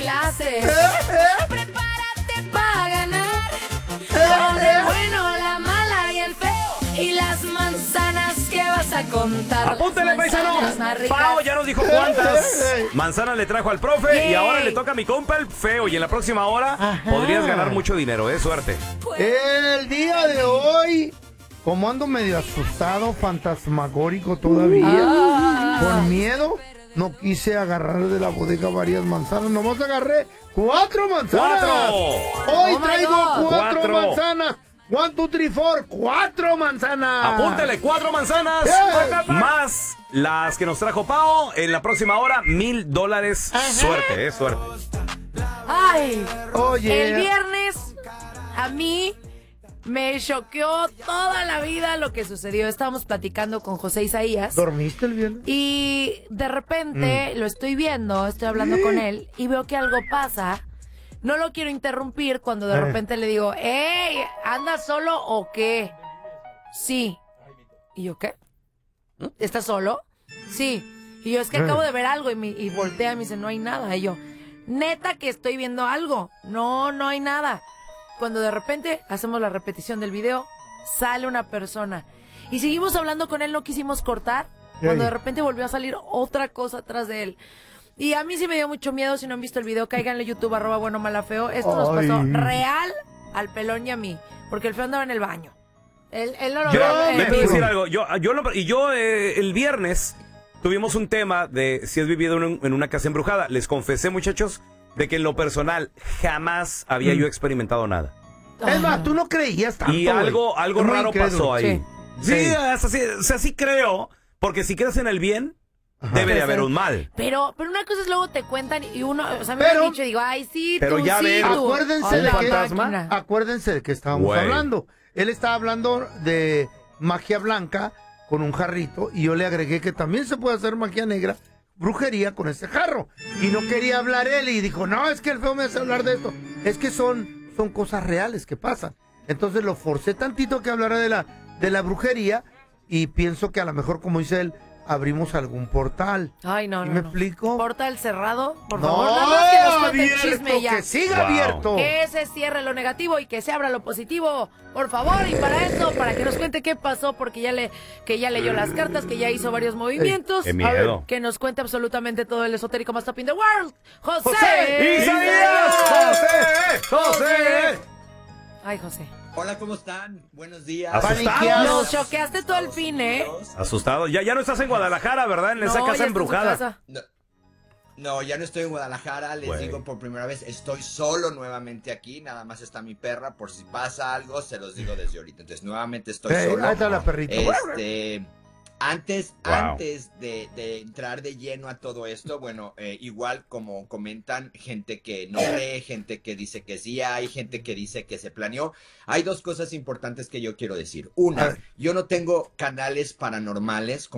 clases. Prepárate para ganar. Con el bueno, la mala y el feo. Y las manzanas que vas a contar. Apúntele, paisano. Más ricas. Pao ya nos dijo cuántas manzanas le trajo al profe. Y ahora le toca a mi compa el feo. Y en la próxima hora podrías ganar mucho dinero, suerte. El día de hoy, como ando medio asustado, fantasmagórico todavía, con miedo, no quise agarrar de la bodega varias manzanas. Nomás agarré 4 manzanas. Hoy traigo 4 manzanas. 1, 2, 3, 4, 4 manzanas. Apúntele, 4 manzanas. Más las que nos trajo Pao. En la próxima hora, $1,000. Suerte, suerte. Ay, oye. El viernes a mí me choqueó toda la vida lo que sucedió. Estábamos platicando con José Isaías. ¿Dormiste el viernes? Y de repente lo estoy viendo, estoy hablando con él y veo que algo pasa. No lo quiero interrumpir cuando de repente le digo, ¡Ey! ¿Andas solo o qué? Sí. ¿Y yo qué? ¿Estás solo? Sí. Y yo, es que acabo de ver algo y voltea y me dice, no hay nada. Y yo, neta que estoy viendo algo. No, no hay nada. Cuando de repente hacemos la repetición del video, sale una persona. Y seguimos hablando con él, no quisimos cortar. Cuando de repente volvió a salir otra cosa atrás de él. Y a mí sí me dio mucho miedo. Si no han visto el video, cáiganle a YouTube, @buenomalafeo. Esto nos pasó real al pelón y a mí. Porque el feo andaba en el baño. Él no lo vio. Le puedo decir algo. El viernes tuvimos un tema de si has vivido en una casa embrujada. Les confesé, muchachos, de que en lo personal jamás había yo experimentado nada. Es más, tú no creías tanto. Y algo raro pasó ahí. Sí. Sí creo. Porque si crees en el bien, debe de haber un mal. Pero una cosa es luego te cuentan y uno, o sea, me han dicho, digo, ay, sí, pero tú, ya sí, ven, tú. Acuérdense de que estábamos hablando. Él estaba hablando de magia blanca con un jarrito y yo le agregué que también se puede hacer magia negra, brujería con ese jarro. Y no quería hablar él y dijo, no, es que el feo me hace hablar de esto. Es que son cosas reales que pasan. Entonces lo forcé tantito que hablara de la brujería y pienso que a lo mejor, como dice él, abrimos algún portal. Ay, no. ¿Me explico? ¿Portal cerrado? Por favor, nada más que nos cuente el chisme ya. Que siga abierto. Que se cierre lo negativo y que se abra lo positivo, por favor. Y para eso, para que nos cuente qué pasó, porque ya leyó las cartas, que ya hizo varios movimientos. ¡Qué miedo! Que nos cuente absolutamente todo el esotérico más top in the world. ¡José! ¡Isaías! ¡José! Ay, José. Hola, ¿cómo están? Buenos días. ¿Asustados? Nos choqueaste todo el fin, ¿eh? Asustado. Ya no estás en Guadalajara, ¿verdad? En esa casa embrujada. No, ya no estoy en Guadalajara. Les digo por primera vez, estoy solo nuevamente aquí. Nada más está mi perra. Por si pasa algo, se los digo desde ahorita. Entonces, nuevamente estoy solo. Ahí está la perrita. Antes de entrar de lleno a todo esto, bueno, igual como comentan, gente que no cree, gente que dice que sí hay, gente que dice que se planeó. Hay 2 cosas importantes que yo quiero decir. Una, yo no tengo canales paranormales